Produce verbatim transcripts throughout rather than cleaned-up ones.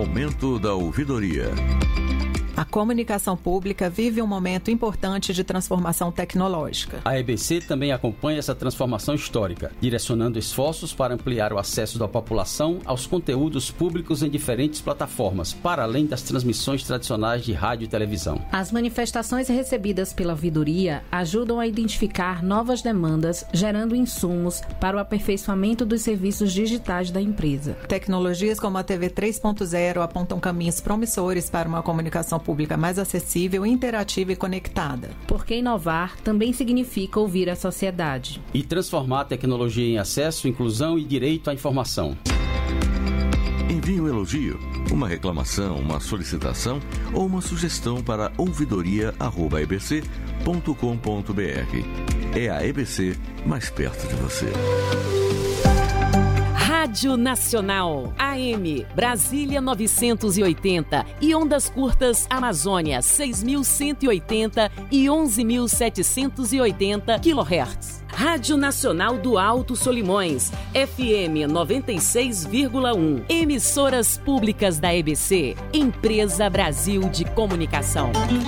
Momento da ouvidoria. A comunicação pública vive um momento importante de transformação tecnológica. A E B C também acompanha essa transformação histórica, direcionando esforços para ampliar o acesso da população aos conteúdos públicos em diferentes plataformas, para além das transmissões tradicionais de rádio e televisão. As manifestações recebidas pela ouvidoria ajudam a identificar novas demandas, gerando insumos para o aperfeiçoamento dos serviços digitais da empresa. Tecnologias como a T V três ponto zero apontam caminhos promissores para uma comunicação pública mais acessível, interativa e conectada. Porque inovar também significa ouvir a sociedade. E transformar a tecnologia em acesso, inclusão e direito à informação. Envie um elogio, uma reclamação, uma solicitação ou uma sugestão para ouvidoria arroba e b c ponto com ponto b r. É a E B C mais perto de você. Rádio Nacional, A M, Brasília novecentos e oitenta e ondas curtas Amazônia seis mil cento e oitenta e onze mil setecentos e oitenta quilohertz. Rádio Nacional do Alto Solimões, F M noventa e seis vírgula um. Emissoras públicas da E B C, Empresa Brasil de Comunicação.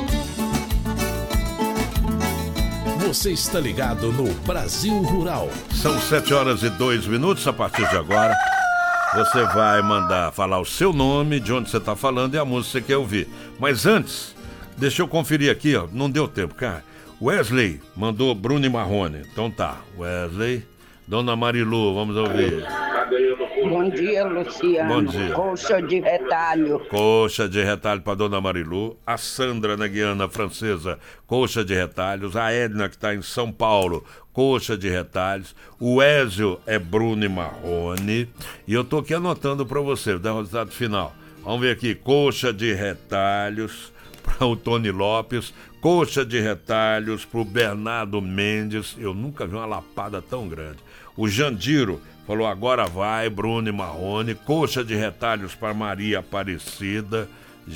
Você está ligado no Brasil Rural. São sete horas e dois minutos. A partir de agora, você vai mandar falar o seu nome, de onde você está falando e a música que você quer ouvir. Mas antes, deixa eu conferir aqui, ó. Não deu tempo, cara. Wesley mandou Bruno e Marrone. Então tá, Wesley. Dona Marilu, vamos ouvir. Bom dia, Luciano. Bom dia. Coxa de retalho. Coxa de retalho para Dona Marilu. A Sandra, na Guiana Francesa, coxa de retalhos. A Edna, que está em São Paulo, coxa de retalhos. O Ézio é Bruno e Marrone. E eu tô aqui anotando para você, dá o resultado final. Vamos ver aqui, coxa de retalhos para o Tony Lopes. Coxa de retalhos para o Bernardo Mendes. Eu nunca vi uma lapada tão grande. O Jandiro falou, agora vai, Bruno e Marrone. Coxa de retalhos para Maria Aparecida.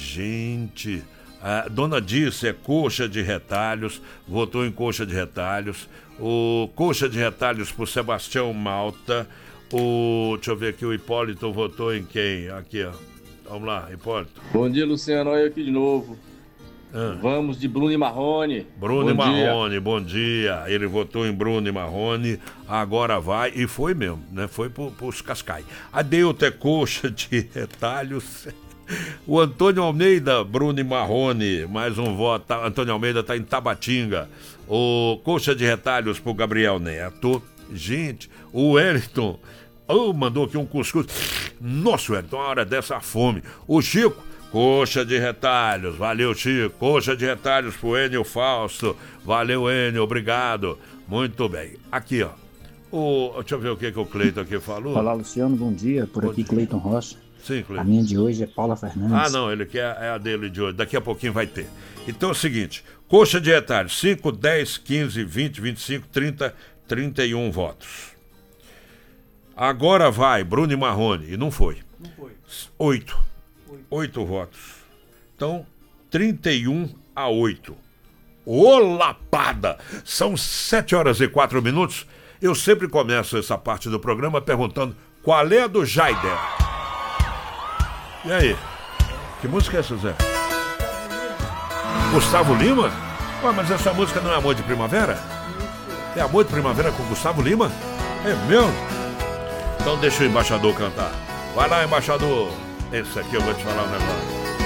Gente, a Dona Dice é coxa de retalhos, votou em coxa de retalhos. O coxa de retalhos para o Sebastião Malta. O, deixa eu ver aqui, o Hipólito votou em quem? Aqui, ó. Vamos lá, Hipólito. Bom dia, Luciano, olha eu aqui de novo. Ah. Vamos de Bruno e Marrone. Bruno bom e Marrone, dia. Bom dia. Ele votou em Bruno e Marrone. Agora vai, e foi mesmo, né? Foi pro, pros Cascai. A Delta é coxa de retalhos. O Antônio Almeida, Bruno e Marrone. Mais um voto. Antônio Almeida tá em Tabatinga. O coxa de retalhos pro Gabriel Neto. Gente, o Wellington oh, mandou aqui um cuscuz. Nossa, Wellington, uma hora dessa a fome. O Chico, coxa de retalhos, valeu Chico. Coxa de retalhos pro Enio Fausto, valeu Enio, obrigado. Muito bem, aqui ó, o, deixa eu ver o que, que o Cleiton aqui falou. Olá Luciano, bom dia, por bom aqui dia. Cleiton Rocha. Sim, Cleiton. A minha de hoje é Paula Fernandes. Ah não, ele quer é a dele de hoje, daqui a pouquinho vai ter. Então é o seguinte, coxa de retalhos, cinco, dez, quinze, vinte, vinte e cinco, trinta, trinta e um votos. Agora vai, Bruno e Marrone, e não foi. Não foi. Oito. Oito votos. Então, trinta e um a oito. Ô lapada! São sete horas e quatro minutos. Eu sempre começo essa parte do programa perguntando qual é a do Jaider. E aí? Que música é essa, Zé? Gustavo Lima? Ué, mas essa música não é Amor de Primavera? É Amor de Primavera com Gustavo Lima? É mesmo? Então deixa o embaixador cantar. Vai lá, embaixador. Esse aqui eu vou te falar um negócio.